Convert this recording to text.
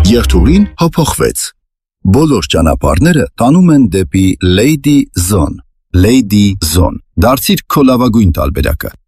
Երթուղին հափոխվեց։ Բոլոր ճանապարհները տանում են դեպի Lady Zone։ Lady Zone։ Դարձիր քո լավագույն տարբերակը։